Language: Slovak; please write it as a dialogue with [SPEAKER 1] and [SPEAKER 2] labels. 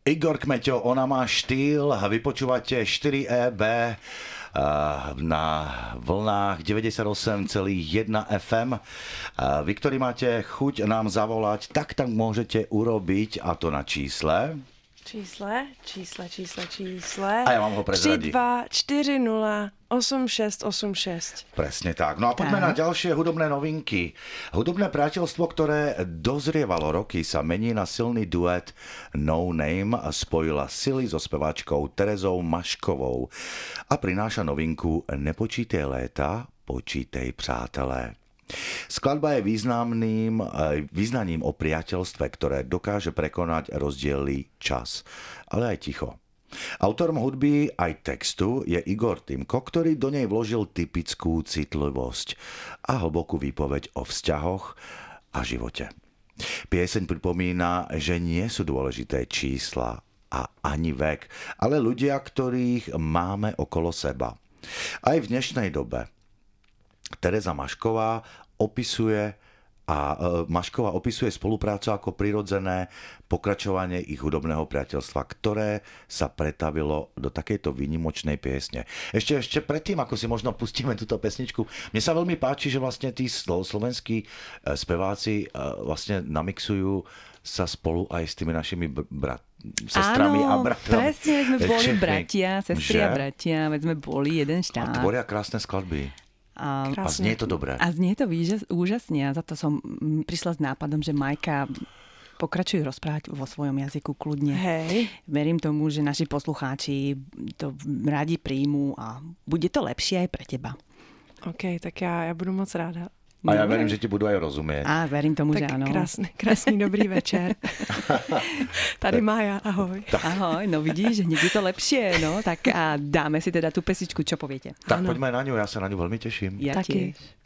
[SPEAKER 1] Igor Kmeťo, ona má štýl, vypočúvate 4EB na vlnách 98,1 FM. Vy, ktorí máte chuť nám zavolať, tak môžete urobiť, a to na čísle.
[SPEAKER 2] Čísle.
[SPEAKER 1] A ja vám ho prezradím.
[SPEAKER 2] 32408686.
[SPEAKER 1] Presne tak. No a poďme na ďalšie hudobné novinky. Hudobné priateľstvo, ktoré dozrievalo roky, sa mení na silný duet No Name a spojila sily so speváčkou Terezou Maškovou a prináša novinku Nepočítej léta, počítej přátelé. Skladba je význaním o priateľstve, ktoré dokáže prekonať rozdiely čas, ale aj ticho. Autorom hudby aj textu je Igor Timko, ktorý do nej vložil typickú citlivosť a hlbokú výpoveď o vzťahoch a živote. Pieseň pripomína, že nie sú dôležité čísla a ani vek, ale ľudia, ktorých máme okolo seba. Aj v dnešnej dobe Tereza Mašková opisuje spoluprácu ako prirodzené pokračovanie ich hudobného priateľstva, ktoré sa pretavilo do takejto výnimočnej piesne. Ešte predtým, ako si možno pustíme túto pesničku, mne sa veľmi páči, že vlastne tí slovenskí speváci vlastne namixujú sa spolu aj s tými našimi sestrami a bratrami.
[SPEAKER 3] Presne, sme boli bratia, sestry a bratia, veď sme boli jeden štát.
[SPEAKER 1] A tvoria krásne skladby. A znie to dobré.
[SPEAKER 3] A znie to úžasne. A za to som prišla s nápadom, že Majka pokračuje rozprávať vo svojom jazyku kľudne.
[SPEAKER 2] Hej.
[SPEAKER 3] Verím tomu, že naši poslucháči to radi príjmú a bude to lepšie aj pre teba.
[SPEAKER 2] OK, tak ja budu moc ráda.
[SPEAKER 1] A ja verím, že ti budú aj rozumieť.
[SPEAKER 3] A verím tomu,
[SPEAKER 2] tak
[SPEAKER 3] že áno.
[SPEAKER 2] Krásný dobrý večer. Tady Maja, ahoj.
[SPEAKER 3] Ahoj, no vidíš, hneď je to lepšie, no. Tak a dáme si teda tú pesičku, čo poviete?
[SPEAKER 1] Tak poďme na ňu, ja sa na ňu veľmi teším.
[SPEAKER 3] Ja tiež.